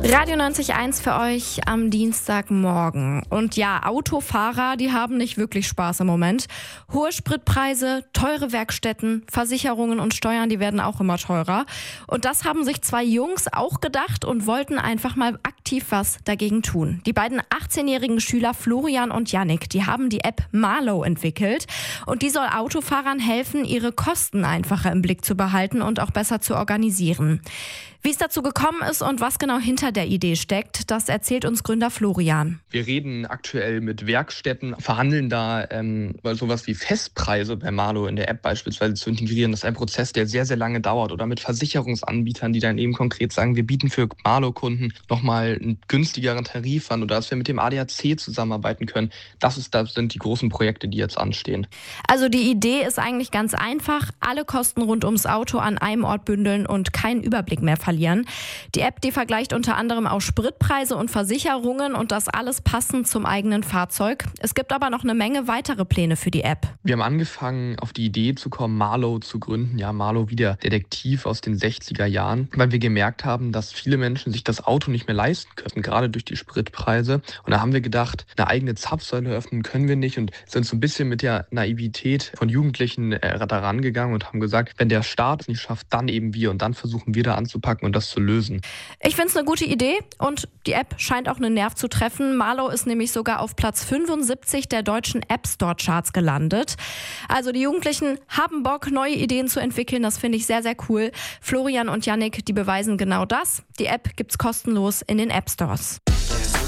Radio 90.1 für euch am Dienstagmorgen. Und ja, Autofahrer, die haben nicht wirklich Spaß im Moment. Hohe Spritpreise, teure Werkstätten, Versicherungen und Steuern, die werden auch immer teurer. Und das haben sich zwei Jungs auch gedacht und wollten einfach mal aktiv was dagegen tun. Die beiden 18-jährigen Schüler Florian und Yannick, die haben die App Marlow entwickelt. Und die soll Autofahrern helfen, ihre Kosten einfacher im Blick zu behalten und auch besser zu organisieren. Wie es dazu gekommen ist und was genau hinter der Idee steckt, das erzählt uns Gründer Florian. Wir reden aktuell mit Werkstätten, verhandeln da sowas wie Festpreise bei Marlow in der App beispielsweise zu integrieren. Das ist ein Prozess, der sehr, sehr lange dauert. Oder mit Versicherungsanbietern, die dann eben konkret sagen, wir bieten für Marlow-Kunden nochmal einen günstigeren Tarif an oder dass wir mit dem ADAC zusammenarbeiten können. Das sind die großen Projekte, die jetzt anstehen. Also die Idee ist eigentlich ganz einfach. Alle Kosten rund ums Auto an einem Ort bündeln und keinen Überblick mehr verlieren. Die App, die vergleicht unter anderem auch Spritpreise und Versicherungen und das alles passend zum eigenen Fahrzeug. Es gibt aber noch eine Menge weitere Pläne für die App. Wir haben angefangen, auf die Idee zu kommen, Marlow zu gründen. Ja, Marlow wie der Detektiv aus den 60er Jahren, weil wir gemerkt haben, dass viele Menschen sich das Auto nicht mehr leisten können, gerade durch die Spritpreise. Und da haben wir gedacht, eine eigene Zapfsäule öffnen können wir nicht und sind so ein bisschen mit der Naivität von Jugendlichen daran gegangen und haben gesagt, wenn der Staat es nicht schafft, dann eben wir. Und dann versuchen wir da anzupacken und das zu lösen. Ich finde es eine gute Idee und die App scheint auch einen Nerv zu treffen. Marlow ist nämlich sogar auf Platz 75 der deutschen App Store Charts gelandet. Also die Jugendlichen haben Bock, neue Ideen zu entwickeln. Das finde ich sehr, sehr cool. Florian und Yannick, die beweisen genau das. Die App gibt's kostenlos in den App Stores.